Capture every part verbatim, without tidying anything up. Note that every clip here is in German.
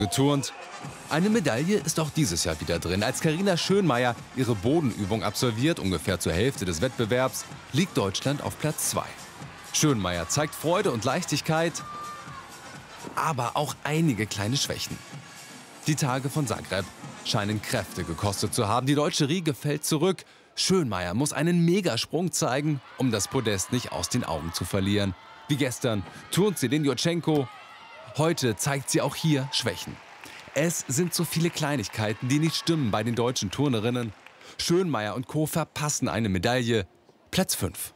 geturnt. Eine Medaille ist auch dieses Jahr wieder drin. Als Carina Schönmeier ihre Bodenübung absolviert, ungefähr zur Hälfte des Wettbewerbs, liegt Deutschland auf Platz zwei. Schönmeier zeigt Freude und Leichtigkeit, aber auch einige kleine Schwächen. Die Tage von Zagreb scheinen Kräfte gekostet zu haben. Die deutsche Riege fällt zurück. Schönmeier muss einen Megasprung zeigen, um das Podest nicht aus den Augen zu verlieren. Wie gestern turnt sie den Jurtschenko. Heute zeigt sie auch hier Schwächen. Es sind so viele Kleinigkeiten, die nicht stimmen bei den deutschen Turnerinnen. Schönmeier und Co. verpassen eine Medaille. Platz fünf.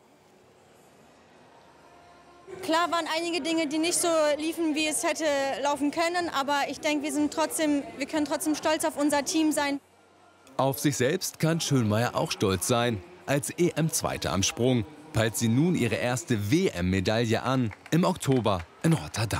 Klar waren einige Dinge, die nicht so liefen, wie es hätte laufen können. Aber ich denke, wir sind trotzdem, wir können trotzdem stolz auf unser Team sein. Auf sich selbst kann Schönmeier auch stolz sein. Als E M-Zweite am Sprung peilt sie nun ihre erste W M-Medaille an, im Oktober in Rotterdam.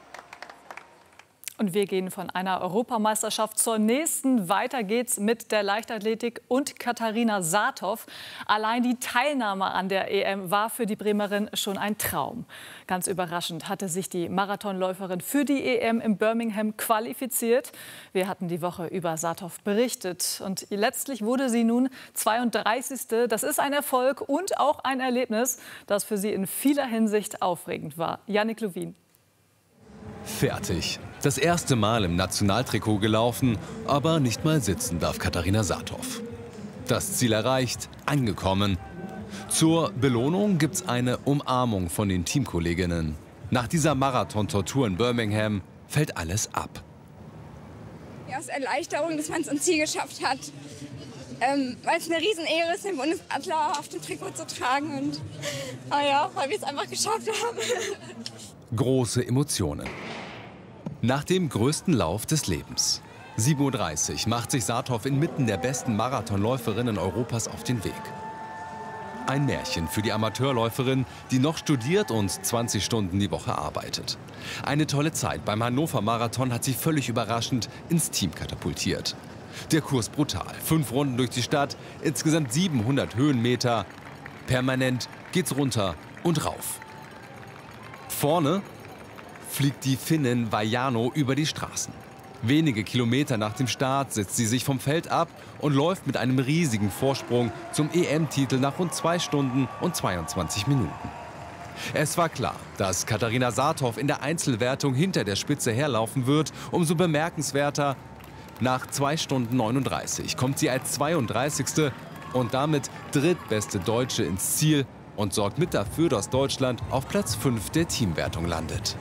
Und wir gehen von einer Europameisterschaft zur nächsten. Weiter geht's mit der Leichtathletik und Katharina Saathoff. Allein die Teilnahme an der E M war für die Bremerin schon ein Traum. Ganz überraschend hatte sich die Marathonläuferin für die E M in Birmingham qualifiziert. Wir hatten die Woche über Saathoff berichtet. Und letztlich wurde sie nun zweiunddreißigste Das ist ein Erfolg und auch ein Erlebnis, das für sie in vieler Hinsicht aufregend war. Jannik Lowin. Fertig. Das erste Mal im Nationaltrikot gelaufen, aber nicht mal sitzen darf Katharina Saathoff. Das Ziel erreicht, angekommen. Zur Belohnung gibt's eine Umarmung von den Teamkolleginnen. Nach dieser Marathon-Tortur in Birmingham fällt alles ab. Ja, es ist Erleichterung, dass man es ins Ziel geschafft hat. Ähm, weil es eine Riesenehre ist, den Bundesadler auf dem Trikot zu tragen. Und, oh ja, weil wir es einfach geschafft haben. Große Emotionen. Nach dem größten Lauf des Lebens. sieben Uhr dreißig macht sich Saathoff inmitten der besten Marathonläuferinnen Europas auf den Weg. Ein Märchen für die Amateurläuferin, die noch studiert und zwanzig Stunden die Woche arbeitet. Eine tolle Zeit beim Hannover Marathon hat sie völlig überraschend ins Team katapultiert. Der Kurs brutal. Fünf Runden durch die Stadt, insgesamt siebenhundert Höhenmeter. Permanent geht's runter und rauf. Vorne fliegt die Finnin Vaiano über die Straßen. Wenige Kilometer nach dem Start setzt sie sich vom Feld ab und läuft mit einem riesigen Vorsprung zum E M-Titel nach rund zwei Stunden und zweiundzwanzig Minuten. Es war klar, dass Katharina Saathoff in der Einzelwertung hinter der Spitze herlaufen wird. Umso bemerkenswerter, nach zwei Stunden neununddreißig kommt sie als zweiunddreißigste und damit drittbeste Deutsche ins Ziel und sorgt mit dafür, dass Deutschland auf Platz fünf der Teamwertung landet.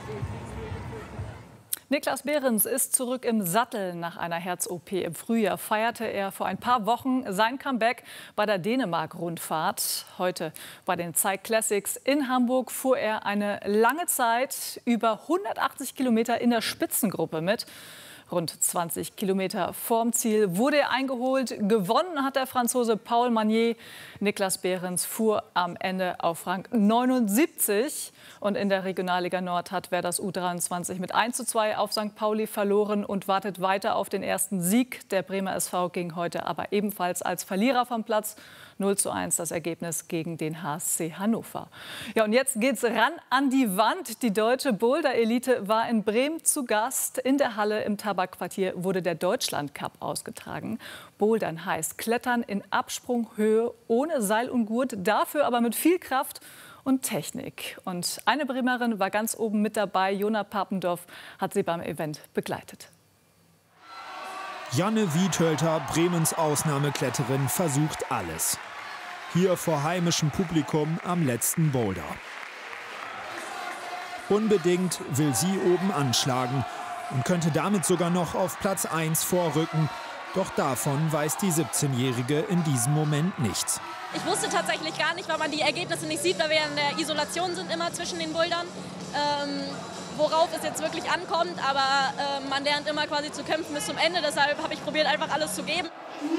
Niklas Behrens ist zurück im Sattel. Nach einer Herz-O P im Frühjahr feierte er vor ein paar Wochen sein Comeback bei der Dänemark-Rundfahrt. Heute bei den Cycling Classics in Hamburg fuhr er eine lange Zeit über hundertachtzig Kilometer in der Spitzengruppe mit. Rund zwanzig Kilometer vorm Ziel wurde er eingeholt. Gewonnen hat der Franzose Paul Magnier. Niklas Behrens fuhr am Ende auf Rang neunundsiebzig. Und in der Regionalliga Nord hat Werders U dreiundzwanzig mit eins zu zwei auf Sankt Pauli verloren und wartet weiter auf den ersten Sieg. Der Bremer S V ging heute aber ebenfalls als Verlierer vom Platz. null zu eins das Ergebnis gegen den H S C Hannover. Ja, und jetzt geht's ran an die Wand. Die deutsche Boulder-Elite war in Bremen zu Gast. In der Halle im Tabakquartier wurde der Deutschland-Cup ausgetragen. Bouldern heißt Klettern in Absprunghöhe ohne Seil und Gurt, dafür aber mit viel Kraft und Technik. Und eine Bremerin war ganz oben mit dabei. Jona Papendorf hat sie beim Event begleitet. Janne Wiethölter, Bremens Ausnahmekletterin, versucht alles. Hier vor heimischem Publikum am letzten Boulder. Unbedingt will sie oben anschlagen und könnte damit sogar noch auf Platz eins vorrücken. Doch davon weiß die siebzehnjährige in diesem Moment nichts. Ich wusste tatsächlich gar nicht, weil man die Ergebnisse nicht sieht, weil wir in der Isolation sind immer zwischen den Bouldern, ähm, worauf es jetzt wirklich ankommt. Aber äh, man lernt immer quasi zu kämpfen bis zum Ende. Deshalb habe ich probiert, einfach alles zu geben.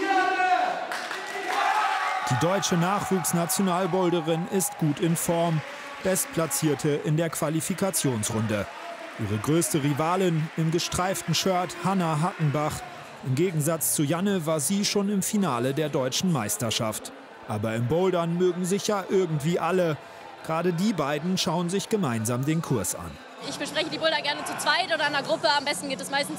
Die deutsche Nachwuchsnationalboulderin ist gut in Form. Bestplatzierte in der Qualifikationsrunde. Ihre größte Rivalin im gestreiften Shirt, Hanna Hackenbach. Im Gegensatz zu Janne war sie schon im Finale der deutschen Meisterschaft. Aber im Bouldern mögen sich ja irgendwie alle. Gerade die beiden schauen sich gemeinsam den Kurs an. Ich bespreche die Boulder gerne zu zweit oder in einer Gruppe. Am besten geht es meistens